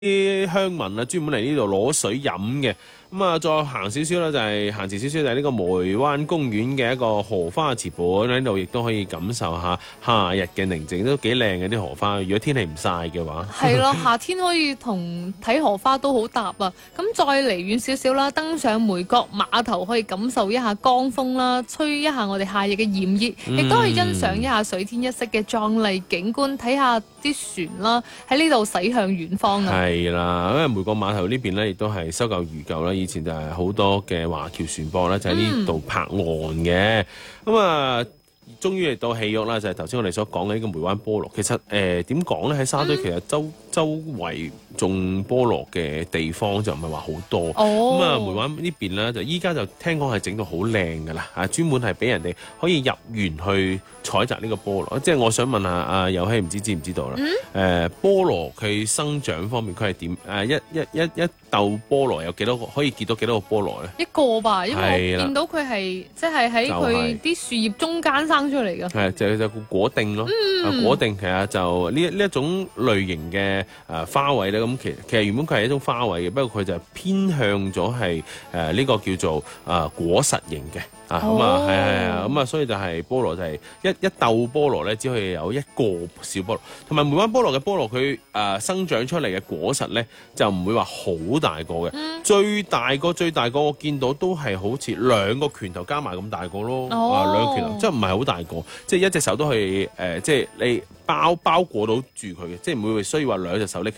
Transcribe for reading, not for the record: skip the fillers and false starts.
啲鄉民啊，專門嚟呢度攞水飲嘅。咁啊，再行少少啦，就係行前少少就係呢個梅灣公園嘅一個荷花池畔喺度，亦都可以感受下夏日嘅寧靜，都幾靚嘅啲荷花。如果天氣唔曬嘅話， 係咯，夏天可以同睇荷花都好搭啊！咁再離遠少少啦，登上梅角碼頭可以感受一下江風啦，吹一下我哋夏日嘅炎熱，亦都可以欣賞一下水天一色嘅壯麗景觀，睇下啲船啦喺呢度駛向遠方啊！ 係啦，因為梅角碼頭呢邊咧，亦都係修舊如舊啦。以前就係好多嘅華僑船舶咧，就喺呢度泊岸嘅。咁啊，終於嚟到戲肉啦，就係頭先我哋所講嘅呢個梅灣菠蘿。其實點講咧？喺沙堆其實周圍種菠蘿嘅地方就唔係話好多。咁啊，梅灣呢邊咧就依家就聽講係整到好靚㗎啦，專門係俾人哋可以入園去採摘呢個菠蘿。即係我想問下阿友希，唔知唔知道啦？菠蘿佢生長方面，佢係點？一竇菠蘿有幾多個？可以結到幾多個菠蘿咧？ 一個吧，因為我見到佢係即係喺佢啲樹葉中間生出嚟嘅。係就個果定咯。果定其實就呢一種類型嘅花卉咧，咁其實原本佢係一種花卉嘅，不過佢就偏向咗係呢個叫做果實型嘅。咁啊，所以就係菠蘿就係一竇菠蘿咧，只可以有一個小菠蘿。同埋梅灣菠蘿嘅菠蘿，佢生長出嚟嘅果實咧，就唔會話好大個嘅。最大個我見到都係好似2個拳頭加埋咁大個咯。2個拳頭，即係唔係好大個，即係一隻手都可以即係你包裹到住佢嘅，即係唔會需要話2隻手拎起